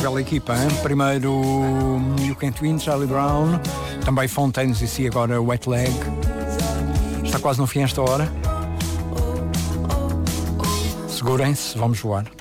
bela equipa, hein? Primeiro You Can't Win, Charlie Brown, também Fontaines e agora Wet Leg. Está quase no fim esta hora. Segurem-se, vamos voar.